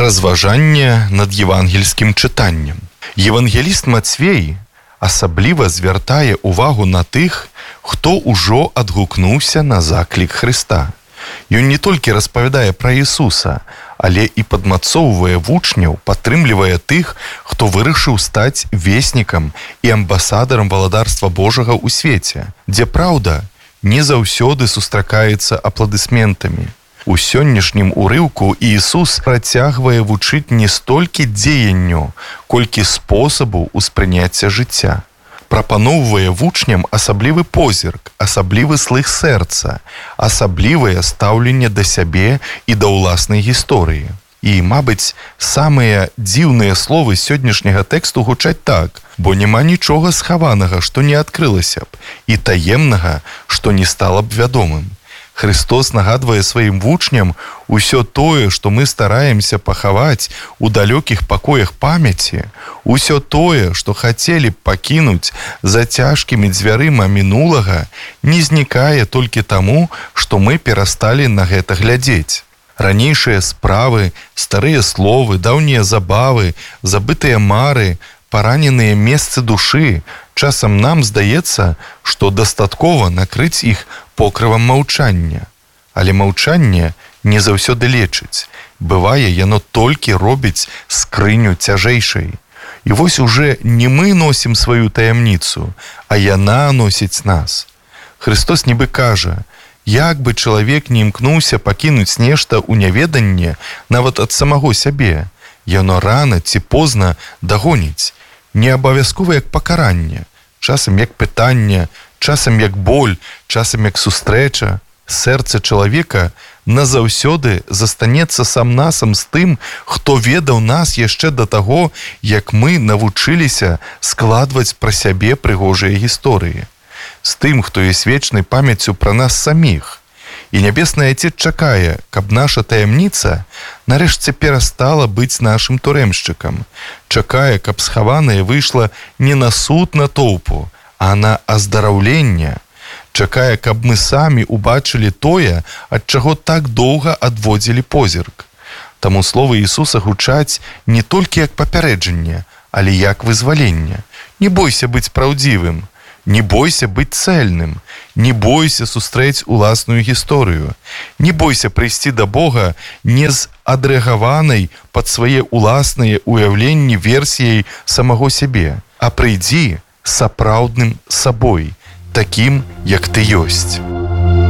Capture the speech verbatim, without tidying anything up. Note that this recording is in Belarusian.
Разважанне над евангельскім чытаннем. Евангеліст Мацвей асабліва звяртае увагу на тых, хто ўжо адгукнуўся на заклік Хрыста. Ён не толькі распавядае пра Ісуса, але і падмацоўвае вучняў, падтрымлівае тых, хто вырашыў стаць веснікам і амбасадарам валадарства Божага ў свеце, дзе праўда не заўсёды сустракаецца апладысментамі. У сённяшнім урыўку Ісус працягвае вучыць не столькі дзеянню, колькі спосабу ўспрыняцця жыцця. Прапаноўвае вучням асаблівы позірк, асаблівы слых сэрца, асаблівае стаўленне да сябе і да ўласнай гісторыі. І, мабыць, самыя дзіўныя словы сённяшняга тэксту гучаць так, бо няма нічога схаванага, што не адкрылася б, і таемнага, што не стала б вядомым. Христос нагадвае сваім вучням усё тое, што мы стараемся пахаваць у далёкіх пакоях памяці, усё тое, што хацелі б пакінуць за цяжкімі дзвярыма мінулага, не знікае толькі таму, што мы перасталі на гэта глядзець. Ранейшыя справы, старыя словы, даўнія забавы, забытыя мары, параненыя месцы душы, часам нам здаецца, што дастаткова накрыць іх покрывам маўчання. Але маўчанне не заўсёды лечыць. Бывае, яно толькі робіць скрыню цяжэйшай. І вось уже не мы носім сваю таямніцу, а яна носіць нас. Христос нібы кажа, як бы чалавек не імкнуўся пакінуць нешта ў няведанне нават ад самого сябе, яно рана ці позна дагоніць. Не абавязкова як пакаранне, часам як пытанне, часам як боль, часам як сустрэча. Сэрца чалавека назаўсёды застанецца сам-насам з тым, хто ведаў нас яшчэ да таго, як мы навучыліся складваць пра сябе прыгожыя гісторыі. З тым, хто ёсць вечнай памяццю пра нас саміх. І нябесны Айцец чакае, каб наша таямніца нарэшце перастала быць нашым турэмшчыкам. Чакае, каб схаванае выйшла не на суд натоўпу, а на аздараўленне. Чакае, каб мы самі убачылі тое, ад чаго так доўга адводзілі позірк. Таму словы Ісуса гучаць не толькі як папярэджанне, але як вызваленне. Не бойся быць праўдзівым, не бойся быць цэльным, не бойся сустрэць уласную гісторыю, не бойся прыйсці да Бога не з адрэагаванай пад свае уласныя уяўленні версіяй самого сябе, а прыйдзі сапраўдным сабой, такім, як ты ёсць.